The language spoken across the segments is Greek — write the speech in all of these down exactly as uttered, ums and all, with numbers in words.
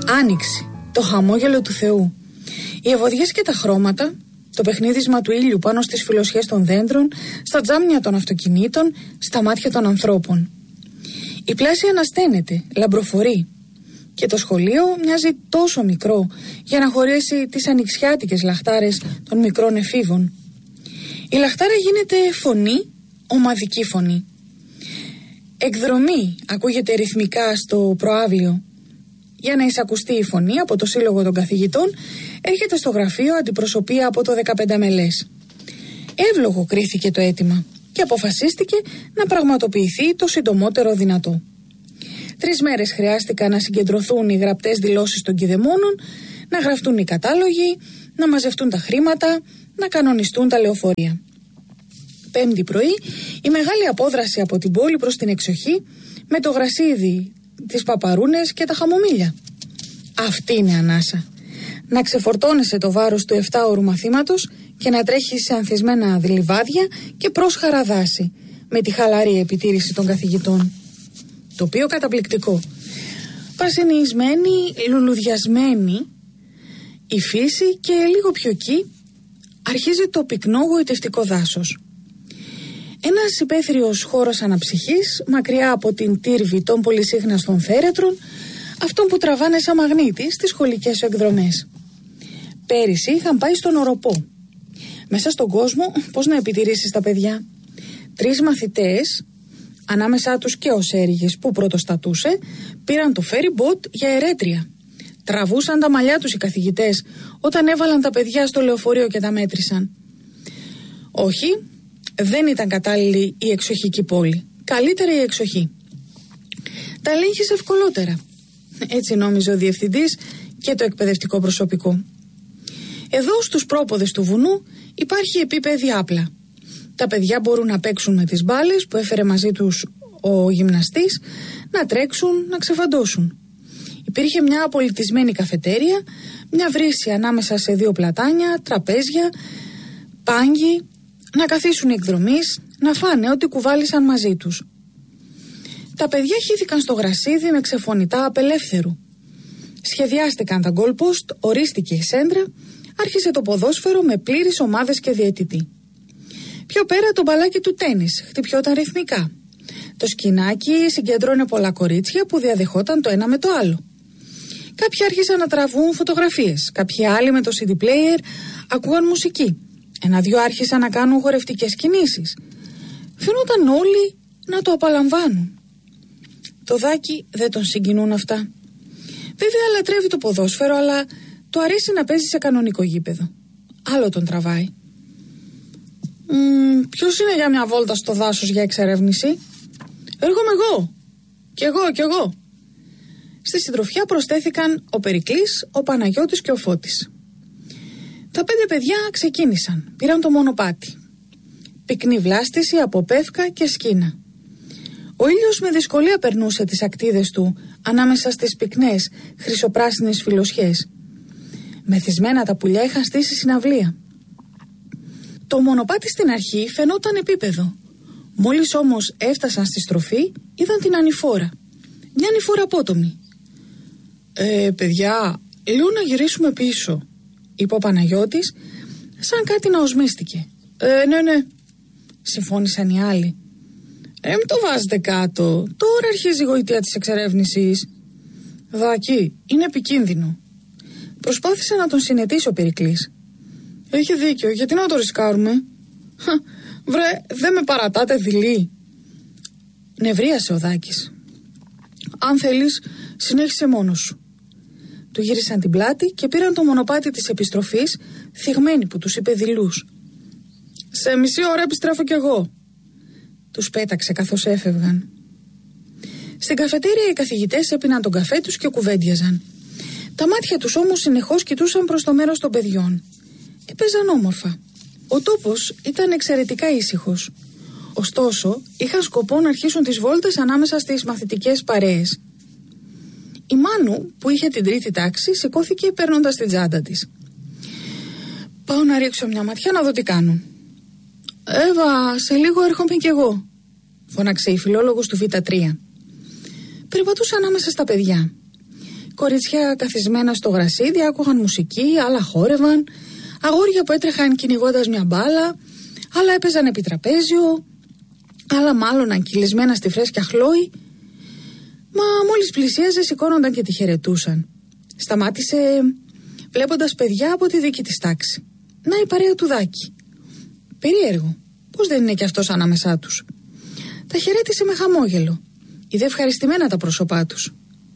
Άνοιξη, το χαμόγελο του Θεού, οι ευωδιές και τα χρώματα, το παιχνίδισμα του ήλιου πάνω στις φιλοσιές των δέντρων, στα τζάμια των αυτοκινήτων, στα μάτια των ανθρώπων. Η πλάση ανασταίνεται, λαμπροφορεί, και το σχολείο μοιάζει τόσο μικρό για να χωρέσει τις ανοιξιάτικες λαχτάρες των μικρών εφήβων. Η λαχτάρα γίνεται φωνή, ομαδική φωνή. Εκδρομή ακούγεται ρυθμικά στο προαύλιο. Για να εισακουστεί η φωνή από το Σύλλογο των Καθηγητών, έρχεται στο γραφείο αντιπροσωπεία από το δεκαπέντε μελές. Εύλογο κρίθηκε το αίτημα και αποφασίστηκε να πραγματοποιηθεί το συντομότερο δυνατό. Τρεις μέρες χρειάστηκαν να συγκεντρωθούν οι γραπτές δηλώσεις των κηδεμόνων, να γραφτούν οι κατάλογοι, να μαζευτούν τα χρήματα, να κανονιστούν τα λεωφορεία. Πέμπτη πρωί, η μεγάλη απόδραση από την πόλη προς την εξοχή, με το γρασίδι, τις παπαρούνες και τα χαμομήλια. Αυτή είναι ανάσα. Να ξεφορτώνεσαι το βάρος του εφτάωρου μαθήματος και να τρέχεις σε ανθισμένα λιβάδια και πρόσχαρα δάση, με τη χαλαρή επιτήρηση των καθηγητών. Τοπίο καταπληκτικό. Πασινισμένη, λουλουδιασμένη η φύση και λίγο πιο εκεί αρχίζει το πυκνό γοητευτικό δάσος. Ένας υπαίθριος χώρος αναψυχής, μακριά από την τύρβη των πολυσύχναστων θέρετρων, αυτών που τραβάνε σαν μαγνήτη στις σχολικές σου εκδρομές. Πέρυσι είχαν πάει στον Οροπό. Μέσα στον κόσμο, πώς να επιτηρήσεις τα παιδιά. Τρεις μαθητές, ανάμεσά τους και ο Σέριγης που πρωτοστατούσε, πήραν το ferry boat για Ερέτρια. Τραβούσαν τα μαλλιά τους οι καθηγητές όταν έβαλαν τα παιδιά στο λεωφορείο και τα μέτρησαν. Όχι, δεν ήταν κατάλληλη η εξοχική πόλη. Καλύτερα η εξοχή. Τα ελέγχεις ευκολότερα. Έτσι νόμιζε ο διευθυντής και το εκπαιδευτικό προσωπικό. Εδώ στους πρόποδες του βουνού υπάρχει επίπεδη άπλα. Τα παιδιά μπορούν να παίξουν με τις μπάλες που έφερε μαζί τους ο γυμναστής, να τρέξουν, να ξεφαντώσουν. Υπήρχε μια απολυτισμένη καφετέρια, μια βρύση ανάμεσα σε δύο πλατάνια, τραπέζια, πάγκοι, να καθίσουν οι εκδρομείς, να φάνε ό,τι κουβάλισαν μαζί τους. Τα παιδιά χύθηκαν στο γρασίδι με ξεφωνητά απελεύθερου. Σχεδιάστηκαν τα γκολ post, ορίστηκε η σέντρα, άρχισε το ποδόσφαιρο με πλήρεις ομάδες και διαιτητή. Πιο πέρα το μπαλάκι του τένις χτυπιόταν ρυθμικά. Το σκηνάκι συγκέντρωνε πολλά κορίτσια που διαδεχόταν το ένα με το άλλο. Κάποιοι άρχισαν να τραβούν φωτογραφίες, κάποιοι άλλοι με το σι ντι player ακούγαν μουσική. Ένα-δυο άρχισαν να κάνουν χορευτικές κινήσεις. Φαίνονταν όλοι να το απαλαμβάνουν. Το Δάκη δεν τον συγκινούν αυτά. Βέβαια λατρεύει το ποδόσφαιρο, αλλά του αρέσει να παίζει σε κανονικό γήπεδο. Άλλο τον τραβάει. Μ, ποιος είναι για μια βόλτα στο δάσος για εξερεύνηση? Έρχομαι εγώ. Κι εγώ, κι εγώ. Στη συντροφιά προσθέθηκαν ο Περικλής, ο Παναγιώτης και ο Φώτης. Τα πέντε παιδιά ξεκίνησαν, πήραν το μονοπάτι. Πυκνή βλάστηση από πεύκα και σκίνα. Ο ήλιος με δυσκολία περνούσε τις ακτίδες του ανάμεσα στις πυκνές χρυσοπράσινες φιλοσιές. Μεθυσμένα τα πουλιά είχαν στήσει συναυλία. Το μονοπάτι στην αρχή φαινόταν επίπεδο. Μόλις όμως έφτασαν στη στροφή, είδαν την ανηφόρα. Μια ανηφόρα απότομη. «Ε, παιδιά, λέω να γυρίσουμε πίσω», είπε ο Παναγιώτης, σαν κάτι να οσμίστηκε. «Ε, ναι, ναι», συμφώνησαν οι άλλοι. «Ε, μην το βάζετε κάτω, τώρα αρχίζει η γοητεία της εξερεύνησης». «Δάκη, είναι επικίνδυνο». Προσπάθησε να τον συνετίσει ο Περικλής. «Έχει δίκιο, γιατί να το ρισκάρουμε?» «Βρε, δεν με παρατάτε δειλή». Νευρίασε ο Δάκης. «Αν θέλεις, συνέχισε μόνος σου». Του γύρισαν την πλάτη και πήραν το μονοπάτι της επιστροφής, θυγμένοι που τους είπε δειλούς. «Σε μισή ώρα επιστρέφω κι εγώ», τους πέταξε καθώς έφευγαν. Στην καφετέρια οι καθηγητές έπιναν τον καφέ τους και κουβέντιαζαν. Τα μάτια τους όμως συνεχώς κοιτούσαν προς το μέρος των παιδιών. Έπαιζαν όμορφα. Ο τόπος ήταν εξαιρετικά ήσυχος. Ωστόσο, είχαν σκοπό να αρχίσουν τις βόλτες ανάμεσα στις μαθητικές παρέες. Η Μάνου, που είχε την τρίτη τάξη, σηκώθηκε παίρνοντας την τσάντα της. «Πάω να ρίξω μια ματιά να δω τι κάνουν». «Εύα, σε λίγο έρχομαι κι εγώ», φώναξε η φιλόλογος του Β τρία. Περπατούσε ανάμεσα στα παιδιά. Κορίτσια καθισμένα στο γρασίδι άκουγαν μουσική, άλλα χόρευαν. Αγόρια που έτρεχαν κυνηγώντας μια μπάλα, άλλα έπαιζαν επί τραπέζιο, άλλα μάλλον κυλισμένα στη φρέσκια χλόη. Μα μόλις πλησίαζε σηκώνονταν και τη χαιρετούσαν. Σταμάτησε βλέποντας παιδιά από τη δική της τάξη. Να η παρέα του Δάκη. Περίεργο, πως δεν είναι κι αυτός ανάμεσά τους. Τα χαιρέτησε με χαμόγελο. Είδε ευχαριστημένα τα πρόσωπά τους.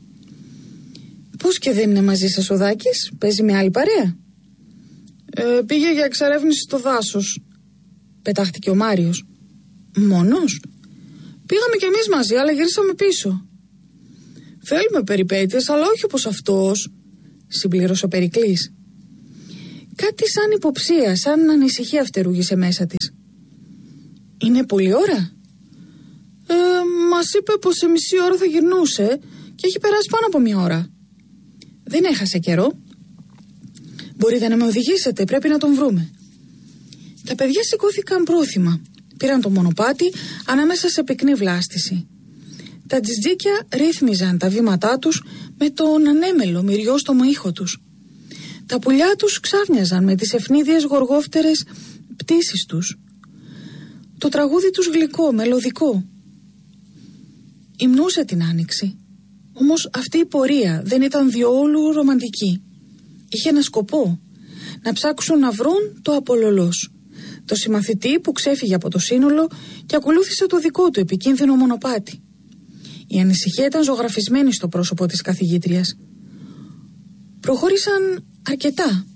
Πώς και δεν είναι μαζί σας ο Δάκης, παίζει με άλλη παρέα? Ε, πήγε για εξερεύνηση στο δάσος, πετάχτηκε ο Μάριος. Μόνος? Πήγαμε κι εμείς μαζί, αλλά γυρίσαμε πίσω. Θέλουμε περιπέτειες, αλλά όχι όπως αυτός, συμπλήρωσε ο Περικλής. Κάτι σαν υποψία, σαν ανησυχία φτερούγησε μέσα της. Είναι πολλή ώρα? Ε, μας είπε πως σε μισή ώρα θα γυρνούσε και έχει περάσει πάνω από μια ώρα. Δεν έχασε καιρό. Μπορείτε να με οδηγήσετε, πρέπει να τον βρούμε. Τα παιδιά σηκώθηκαν πρόθυμα. Πήραν το μονοπάτι ανάμεσα σε πυκνή βλάστηση. Τα τζιτζίκια ρύθμιζαν τα βήματά τους με τον ανέμελο μυριόστομο ήχο τους. Τα πουλιά τους ξάφνιαζαν με τις ευνίδιες γοργόφτερες πτήσεις τους. Το τραγούδι τους γλυκό, μελωδικό. Υμνούσε την άνοιξη. Όμως αυτή η πορεία δεν ήταν διόλου ρομαντική. Είχε ένα σκοπό, να ψάξουν να βρουν το απολολός, το συμμαθητή που ξέφυγε από το σύνολο και ακολούθησε το δικό του επικίνδυνο μονοπάτι. Η ανησυχία ήταν ζωγραφισμένη στο πρόσωπο της καθηγήτριας. Προχώρησαν αρκετά.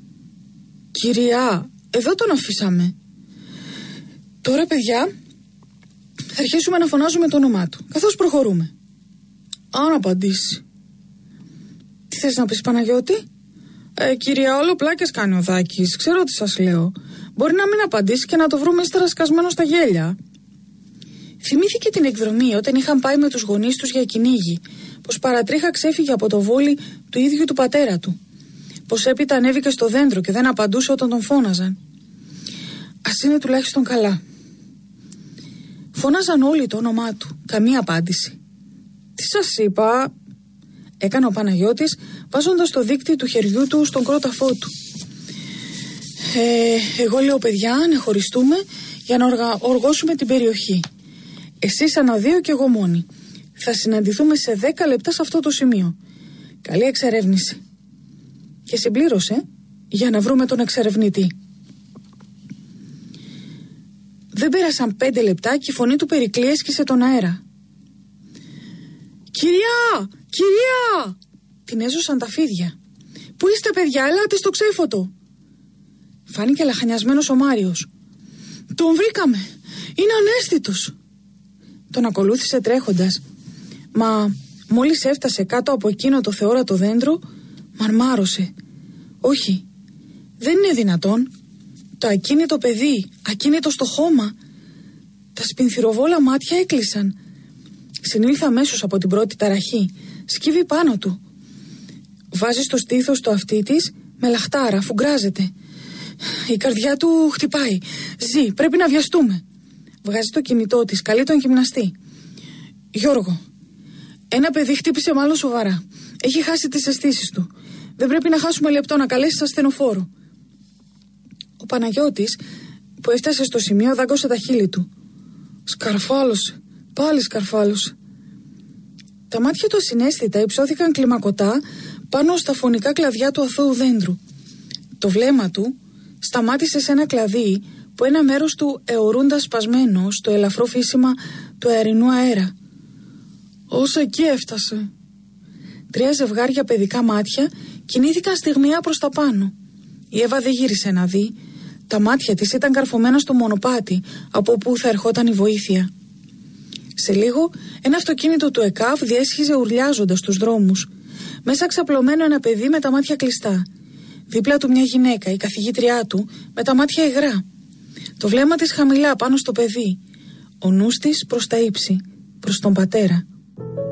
«Κυρία, εδώ τον αφήσαμε. Τώρα, παιδιά, θα αρχίσουμε να φωνάζουμε το όνομά του, καθώς προχωρούμε. Αν απαντήσει». «Τι θες να πεις, Παναγιώτη?» Ε, κυρία, όλο πλάκες κάνει ο Δάκης, ξέρω τι σας λέω. Μπορεί να μην απαντήσει και να το βρούμε ύστερα σκασμένο στα γέλια. Θυμήθηκε την εκδρομή όταν είχαν πάει με τους γονείς τους για κυνήγι, πως παρατρίχα ξέφυγε από το βόλι του ίδιου του πατέρα του, πως έπειτα ανέβηκε στο δέντρο και δεν απαντούσε όταν τον φώναζαν. Ας είναι τουλάχιστον καλά. Φώναζαν όλοι το όνομά του, καμία απάντηση. «Τι σας είπα?» έκανε ο Παναγιώτης βάζοντας το δίκτυ του χεριού του στον κρόταφό του. Ε, εγώ λέω, παιδιά, να χωριστούμε για να οργα... οργώσουμε την περιοχή. Εσείς ανά δύο και εγώ μόνη. Θα συναντηθούμε σε δέκα λεπτά σε αυτό το σημείο. Καλή εξερεύνηση». Και συμπλήρωσε, για να βρούμε τον εξερευνητή. Δεν πέρασαν πέντε λεπτά και η φωνή του Περικλή έσκησε τον αέρα. «Κυρία! Κυρία!» Την έζωσαν τα φίδια. «Πού είστε, παιδιά, ελάτε στο ξέφωτο!» Φάνηκε λαχανιασμένος ο Μάριος. «Τον βρήκαμε! Είναι ανέστητος!» Τον ακολούθησε τρέχοντας. Μα μόλις έφτασε κάτω από εκείνο το θεόρατο δέντρο, μαρμάρωσε. «Όχι, δεν είναι δυνατόν. Το ακίνητο παιδί, ακίνητο στο χώμα». Τα σπινθυροβόλα μάτια έκλεισαν. Συνήλθε αμέσως από την πρώτη ταραχή. Σκύβει πάνω του. Βάζει στο στήθος το αυτί της με λαχτάρα, φουγκράζεται. Η καρδιά του χτυπάει. Ζει, πρέπει να βιαστούμε. Βγάζει το κινητό της, καλεί τον γυμναστή. «Γιώργο, ένα παιδί χτύπησε μάλλον σοβαρά. Έχει χάσει τις αισθήσεις του. Δεν πρέπει να χάσουμε λεπτό, να καλέσεις ασθενοφόρο». Ο Παναγιώτης, που έφτασε στο σημείο, δάγκωσε τα χείλη του. Σκαρφάλωσε, πάλι σκαρφάλωσε. Τα μάτια του ασυναίσθητα υψώθηκαν κλιμακωτά πάνω στα φωνικά κλαδιά του αθώου δέντρου. Το βλέμμα του σταμάτησε σε ένα κλαδί που ένα μέρος του αιωρούντα σπασμένο στο ελαφρό φύσιμα του αερινού αέρα. «Ως εκεί έφτασε». Τρία ζευγάρια παιδικά μάτια κινήθηκαν στιγμιαία προς τα πάνω. Η Εύα δεν γύρισε να δει. Τα μάτια της ήταν καρφωμένα στο μονοπάτι από όπου θα ερχόταν η βοήθεια. Σε λίγο ένα αυτοκίνητο του ΕΚΑΒ διέσχιζε ουρλιάζοντας τους δρόμους. Μέσα ξαπλωμένο ένα παιδί με τα μάτια κλειστά. Δίπλα του μια γυναίκα, η καθηγήτριά του, με τα μάτια υγρά. Το βλέμμα της χαμηλά πάνω στο παιδί. Ο νους της προς τα ύψη, προς τον πατέρα.